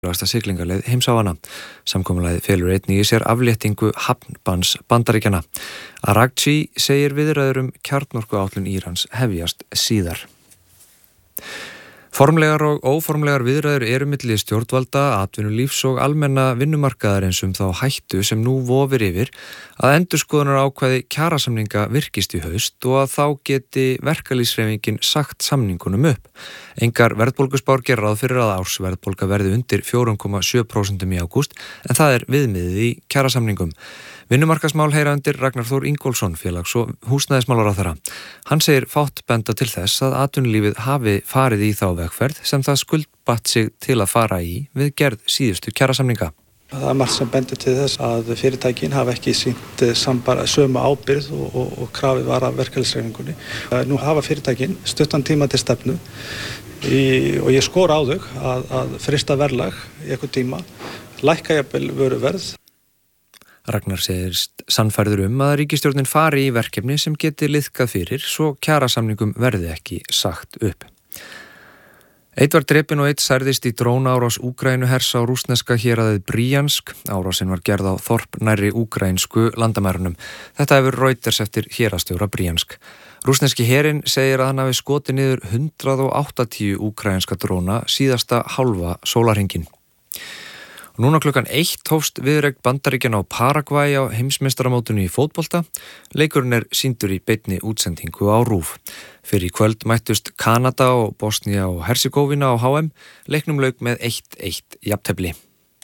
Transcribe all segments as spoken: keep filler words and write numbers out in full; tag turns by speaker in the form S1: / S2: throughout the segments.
S1: siglingarleið heimsálfana. Samkomulagið felur einnig í sér afléttingu hafnbanns Bandaríkjanna. Araghchi segir viðræður um kjarnorkuáætlun Írans hefjast síðar. Formlegar og óformlegar viðræður eru milli stjórnvalda, atvinnulífs og almenna vinnumarkaðarins um þá hættu sem nú vofir yfir að endurskoðunar ákvæði kjarasamninga virkist í haust og að þá geti verkalýðshreyfingin sagt samningunum upp. Engar verðbólguspár gera ráð fyrir að ársverðbólga verði undir fjögur komma sjö prósent í ágúst en það er viðmiðið í kjarasamningum. Vinnumarkaðsmál heyra undir Ragnar Þór Ingólfsson, félags- og húsnæðismálaráðherra. Hann segir fátt benda til þess að atvinnulífið hafi farið í þá vegferð sem það skuldbatt sig til að fara í við gerð síðustu kjarasamninga.
S2: Það er margt sem bendir til þess að fyrirtækin hafa ekki sýnt sambara sömu ábyrgð og, og, og krafið var af verkalýðshreyfingunni. Nú hafa fyrirtækin stuttan tíma til stefnu í, og ég skora á þau að, að frista verðlag í einhvern tíma, lækka jafnvel vöruverð.
S1: Ragnar segist sannfærður um að ríkisstjórnin fari í verkefni sem geti liðkað fyrir svo kjarasamningum verði ekki sagt upp. Eitt var drepinn og eitt særðist í drónaárás Úkraínuhers á rússneska héraðið Bryansk. Árásin var gerð á þorp nærri úkraínsku landamærunum. Þetta hefur Reuters eftir hérastjóra Bryansk. Rússneski herinn segir að hann hafi skotið niður hundrað áttatíu úkraínska dróna síðasta hálfa sólarhringinn. Og núna klukkan eitt hófst viðureign Bandaríkjanna á Paragvæ á heimsmeistaramótinu í fótbolta. Leikurinn er sýndur í beinni útsendingu á RÚV. Fyrir í kvöld mættust Kanada og Bosnia og Herzegovina á H M. Leiknum lauk með eitt eitt jafntefli.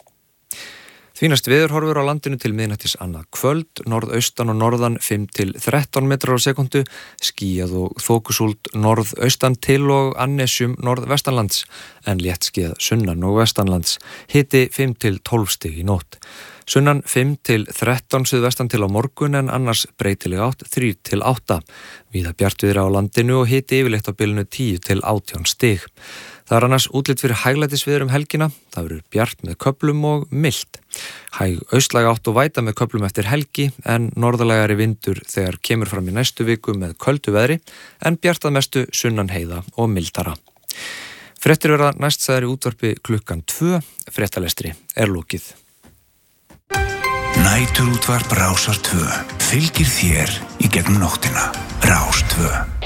S1: Þvínast veðurhorfur á landinu til miðnættis annað kvöld, norðaustan og norðan fimm til þrettán metrar á sekundu, skýjað og þokusúld norðaustan til og annesjum norðvestanlands, en léttskýjað sunnan og vestanlands, hiti fimm til tólf stig í nótt. Sunnan fimm til þrettán suðvestan til á morgun en annars breytileg átt þrjú til átta. Víða bjartviðri á landinu og hiti yfirleitt á bilinu tíu til átján stig. Það er annars útlit fyrir hæglætisviður um helgina, það verður bjart með köflum og milt. Hæg austlæg átt og væta með köflum eftir helgi en norðarlægari vindur þegar kemur fram í næstu viku með köldu veðri en bjart að mestu sunnan heiða og mildara. Fréttir verða næst sagðar í útvarpi klukkan tvö, fréttalestri er lokið.
S3: Næturútvarp Rásar tvö fylgir þér í gegnum nóttina. Rás tvö.